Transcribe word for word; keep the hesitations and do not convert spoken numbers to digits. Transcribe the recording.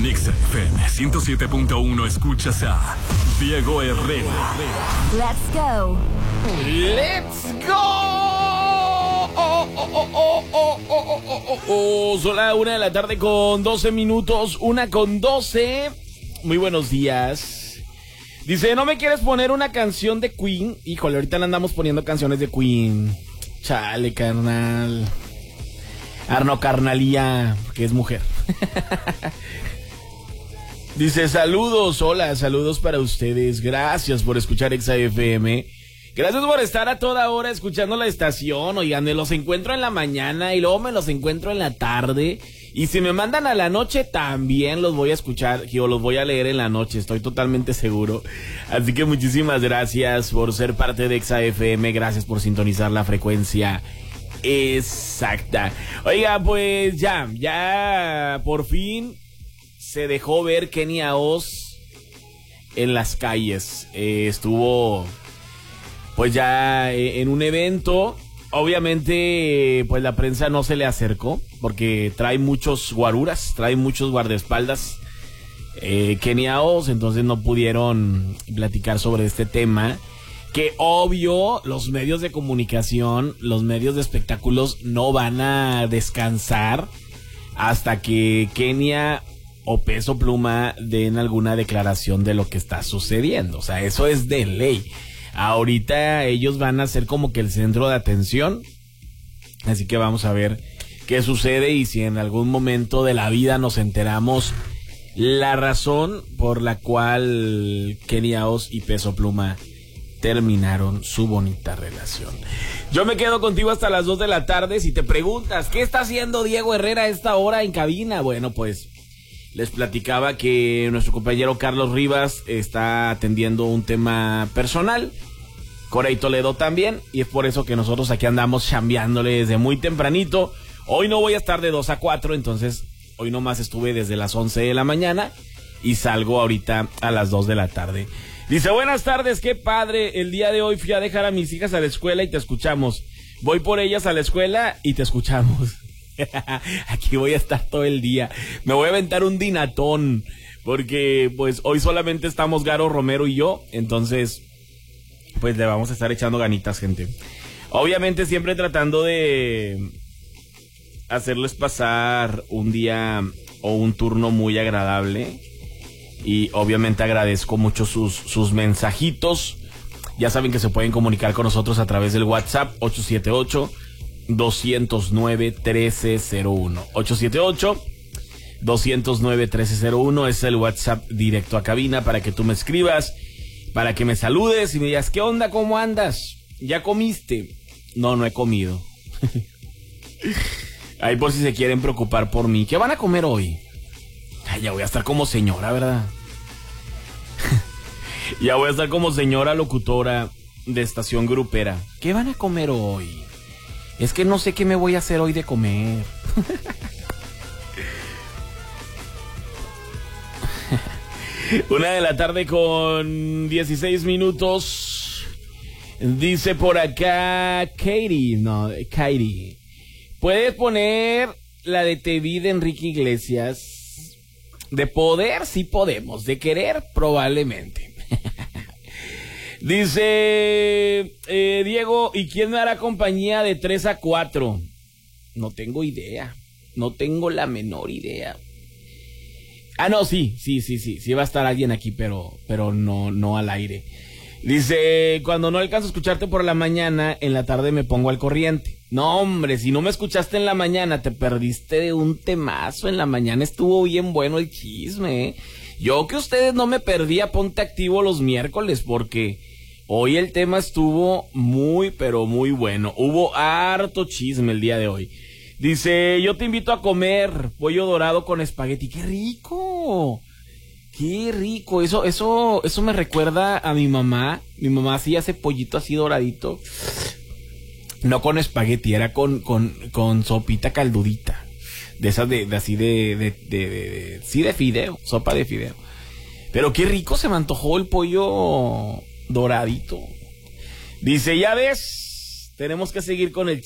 En X F M ciento siete punto uno escuchas a Diego Herrera. Let's go. Let's go. Oh, oh, oh, oh, oh, oh, oh, oh, oh. Son la una de la tarde con doce minutos. Una con doce. Muy buenos días. Dice, ¿no me quieres poner una canción de Queen? Híjole, ahorita le andamos poniendo canciones de Queen. Chale, carnal. Arno Carnalía, que es mujer. Dice, saludos, hola, saludos para ustedes. Gracias por escuchar X F M. Gracias por estar a toda hora escuchando la estación. Oigan, me los encuentro en la mañana y luego me los encuentro en la tarde. Y si me mandan a la noche, también los voy a escuchar, o los voy a leer en la noche, estoy totalmente seguro. Así que muchísimas gracias por ser parte de X F M, gracias por sintonizar la frecuencia exacta. Oiga, pues ya, ya por fin se dejó ver Kenia Oz en las calles. Eh, estuvo pues ya eh, en un evento. Obviamente, pues la prensa no se le acercó porque trae muchos guaruras, trae muchos guardaespaldas eh, Kenia Oz, entonces no pudieron platicar sobre este tema. Que obvio, los medios de comunicación, los medios de espectáculos no van a descansar hasta que Kenia o Peso Pluma den alguna declaración de lo que está sucediendo. O sea, eso es de ley. Ahorita ellos van a ser como que el centro de atención. Así que vamos a ver qué sucede y si en algún momento de la vida nos enteramos la razón por la cual Kenia Oz y Peso Pluma terminaron su bonita relación. Yo me quedo contigo hasta las dos de la tarde. Si te preguntas, ¿qué está haciendo Diego Herrera a esta hora en cabina? Bueno, pues les platicaba que nuestro compañero Carlos Rivas está atendiendo un tema personal. Corey Toledo también. Y es por eso que nosotros aquí andamos chambeándole desde muy tempranito. Hoy no voy a estar de dos a cuatro, entonces hoy nomás estuve desde las once de la mañana y salgo ahorita a las dos de la tarde. Dice, buenas tardes, qué padre. El día de hoy fui a dejar a mis hijas a la escuela y te escuchamos. Voy por ellas a la escuela y te escuchamos. Aquí voy a estar todo el día. Me voy a aventar un dinatón porque pues hoy solamente estamos Garo, Romero y yo. Entonces pues le vamos a estar echando ganitas, gente. Obviamente siempre tratando de hacerles pasar un día o un turno muy agradable. Y obviamente agradezco mucho sus, sus mensajitos. Ya saben que se pueden comunicar con nosotros a través del WhatsApp ocho siete ocho, dos cero nueve, uno tres cero uno. ocho siete ocho, dos cero nueve, uno tres cero uno es el WhatsApp directo a cabina para que tú me escribas, para que me saludes y me digas, ¿qué onda? ¿Cómo andas? ¿Ya comiste? No, no he comido. Ahí por si se quieren preocupar por mí. ¿Qué van a comer hoy? Ay, ya voy a estar como señora, ¿verdad? Ya voy a estar como señora locutora de estación grupera. ¿Qué van a comer hoy? Es que no sé qué me voy a hacer hoy de comer. Una de la tarde con dieciséis minutos. Dice por acá Katie, no, Katie. ¿Puedes poner la de Te Vi de Enrique Iglesias? De poder, sí podemos. De querer, probablemente. Dice eh, Diego, ¿y quién me hará compañía de tres a cuatro? No tengo idea. No tengo la menor idea. Ah, no, sí, sí, sí, sí. Sí va a estar alguien aquí, pero, pero no, no al aire. Dice, cuando no alcanzo a escucharte por la mañana, en la tarde me pongo al corriente. No, hombre, si no me escuchaste en la mañana, te perdiste de un temazo. En la mañana estuvo bien bueno el chisme, ¿eh? Yo que ustedes no me perdía, ponte activo los miércoles, porque hoy el tema estuvo muy, pero muy bueno. Hubo harto chisme el día de hoy. Dice, yo te invito a comer pollo dorado con espagueti. ¡Qué rico! ¡Qué rico! Eso, eso, eso me recuerda a mi mamá. Mi mamá hacía ese pollito así doradito. No con espagueti, era con, con, con sopita caldudita. De esas de, de así de, de, de, de, de, sí de fideo, sopa de fideo. Pero qué rico se me antojó el pollo doradito. Dice, ya ves, tenemos que seguir con el